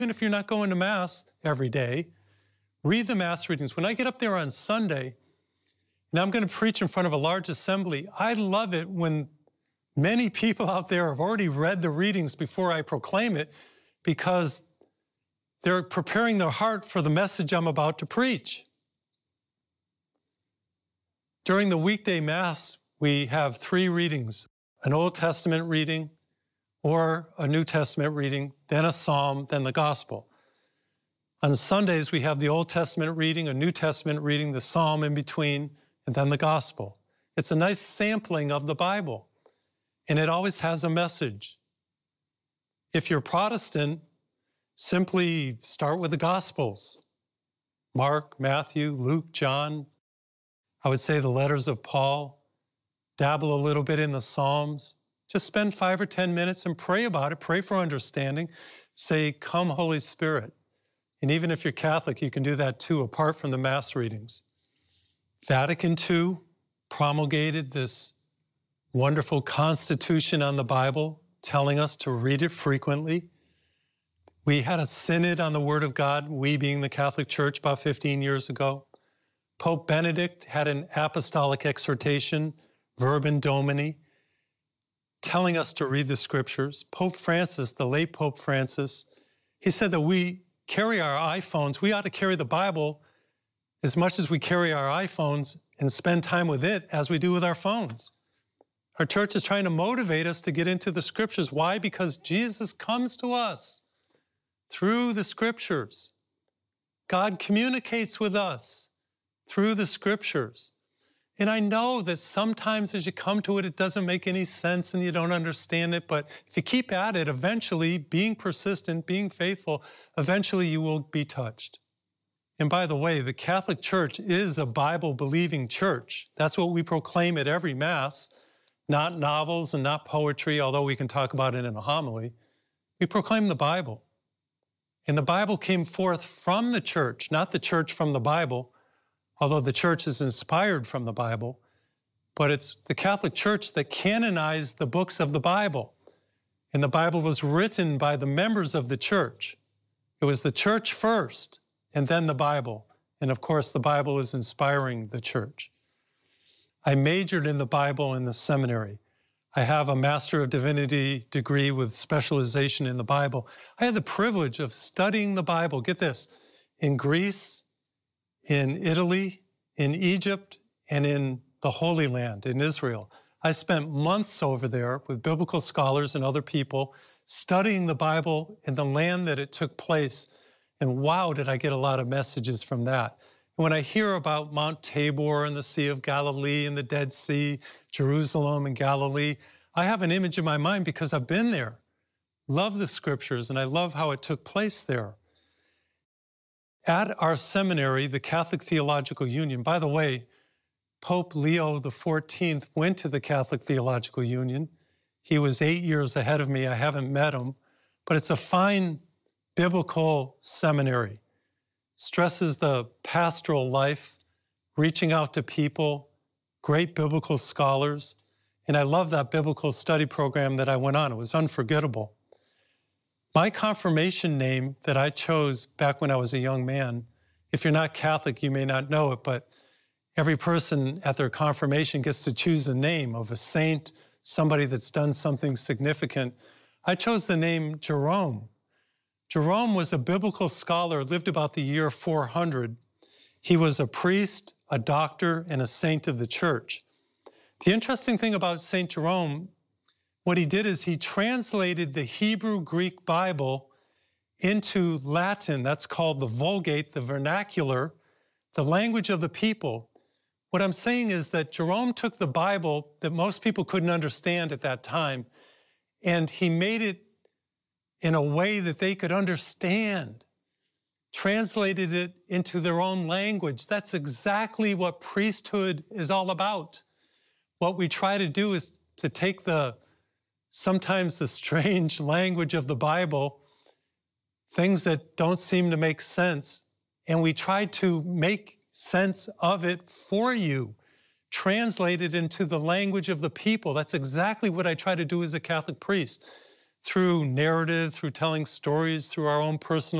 Even if you're not going to Mass every day, read the Mass readings. When I get up there on Sunday, and I'm going to preach in front of a large assembly, I love it when many people out there have already read the readings before I proclaim it, because they're preparing their heart for the message I'm about to preach. During the weekday Mass, we have 3 readings: an Old Testament reading, or a New Testament reading, then a psalm, then the gospel. On Sundays, we have the Old Testament reading, a New Testament reading, the psalm in between, and then the gospel. It's a nice sampling of the Bible, and it always has a message. If you're Protestant, simply start with the Gospels: Mark, Matthew, Luke, John. I would say the letters of Paul. Dabble a little bit in the Psalms. Just spend 5 or 10 minutes and pray about it. Pray for understanding. Say, "Come, Holy Spirit." And even if you're Catholic, you can do that too, apart from the Mass readings. Vatican II promulgated this wonderful constitution on the Bible, telling us to read it frequently. We had a synod on the Word of God, we being the Catholic Church, about 15 years ago. Pope Benedict had an apostolic exhortation, Verbum Domini, telling us to read the Scriptures. Pope Francis, the late Pope Francis, he said that we carry our iPhones. We ought to carry the Bible as much as we carry our iPhones and spend time with it as we do with our phones. Our church is trying to motivate us to get into the Scriptures. Why? Because Jesus comes to us through the Scriptures. God communicates with us through the Scriptures. And I know that sometimes as you come to it, it doesn't make any sense and you don't understand it. But if you keep at it, eventually, being persistent, being faithful, eventually you will be touched. And by the way, the Catholic Church is a Bible-believing church. That's what we proclaim at every Mass, not novels and not poetry, although we can talk about it in a homily. We proclaim the Bible. And the Bible came forth from the church, not the church from the Bible, although the church is inspired from the Bible, but it's the Catholic Church that canonized the books of the Bible. And the Bible was written by the members of the church. It was the church first, and then the Bible. And of course, the Bible is inspiring the church. I majored in the Bible in the seminary. I have a Master of Divinity degree with specialization in the Bible. I had the privilege of studying the Bible, get this, in Greece, in Italy, in Egypt, and in the Holy Land, in Israel. I spent months over there with biblical scholars and other people studying the Bible in the land that it took place. And wow, did I get a lot of messages from that. And when I hear about Mount Tabor and the Sea of Galilee and the Dead Sea, Jerusalem and Galilee, I have an image in my mind because I've been there. Love the Scriptures, and I love how it took place there. At our seminary, the Catholic Theological Union, by the way, Pope Leo XIV went to the Catholic Theological Union. He was 8 years ahead of me. I haven't met him, but it's a fine biblical seminary. Stresses the pastoral life, reaching out to people, great biblical scholars. And I love that biblical study program that I went on. It was unforgettable. My confirmation name that I chose back when I was a young man, if you're not Catholic, you may not know it, but every person at their confirmation gets to choose a name of a saint, somebody that's done something significant. I chose the name Jerome. Jerome was a biblical scholar, lived about the year 400. He was a priest, a doctor, and a saint of the church. The interesting thing about St. Jerome, what he did is he translated the Hebrew-Greek Bible into Latin. That's called the Vulgate, the vernacular, the language of the people. What I'm saying is that Jerome took the Bible that most people couldn't understand at that time, and he made it in a way that they could understand, translated it into their own language. That's exactly what priesthood is all about. What we try to do is to take sometimes the strange language of the Bible, things that don't seem to make sense, and we try to make sense of it for you, translate it into the language of the people. That's exactly what I try to do as a Catholic priest. through narrative, through telling stories, through our own personal